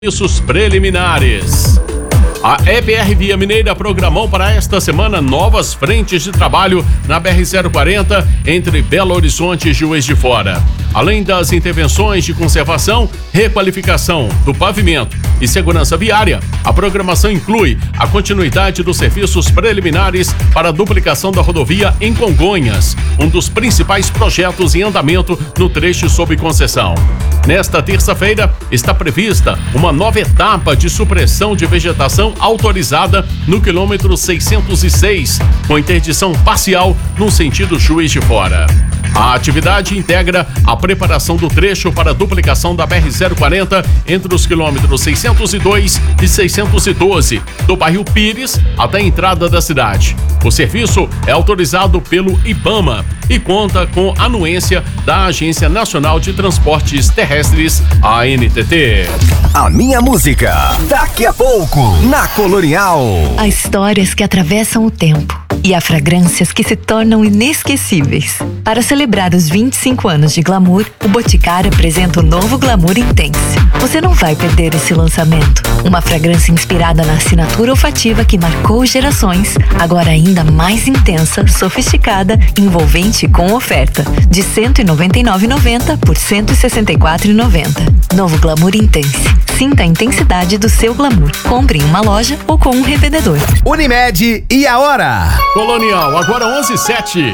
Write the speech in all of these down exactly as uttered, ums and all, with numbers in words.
Serviços preliminares. A E P R Via Mineira programou para esta semana novas frentes de trabalho na B R zero quarenta entre Belo Horizonte e Juiz de Fora. Além das intervenções de conservação, requalificação do pavimento e segurança viária, a programação inclui a continuidade dos serviços preliminares para a duplicação da rodovia em Congonhas, um dos principais projetos em andamento no trecho sob concessão. Nesta terça-feira, está prevista uma nova etapa de supressão de vegetação autorizada no quilômetro seiscentos e seis, com interdição parcial no sentido Juiz de Fora. A atividade integra a preparação do trecho para a duplicação da B R zero quarenta entre os quilômetros seiscentos e dois e seiscentos e doze, do bairro Pires até a entrada da cidade. O serviço é autorizado pelo IBAMA e conta com anuência da Agência Nacional de Transportes Terrestres, A N T T. A minha música, daqui a pouco, na Colonial. Há histórias que atravessam o tempo e há fragrâncias que se tornam inesquecíveis. Para celebrar os vinte e cinco anos de Glamour, o Boticário apresenta o novo Glamour Intense. Você não vai perder esse lançamento. Uma fragrância inspirada na assinatura olfativa que marcou gerações, agora ainda mais intensa, sofisticada, envolvente e com oferta de cento e noventa e nove reais e noventa centavos por cento e sessenta e quatro reais e noventa centavos. Novo Glamour Intense. Sinta a intensidade do seu glamour. Compre em uma loja ou com um revendedor. Unimed e a hora? Colonial, agora onze e sete.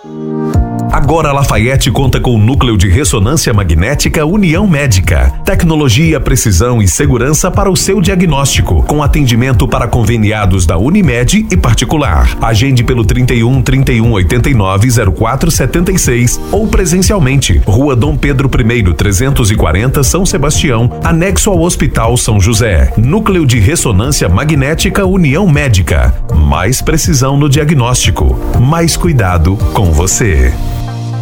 Agora Lafayette conta com o núcleo de ressonância magnética União Médica. Tecnologia, precisão e segurança para o seu diagnóstico, com atendimento para conveniados da Unimed e particular. Agende pelo trinta e um, trinta e um, oitenta e nove, zero quatro setenta e seis ou presencialmente. Rua Dom Pedro I, trezentos e quarenta, São Sebastião, anexo ao Hospital São José. Núcleo de ressonância magnética União Médica. Mais precisão no diagnóstico. Mais cuidado com você.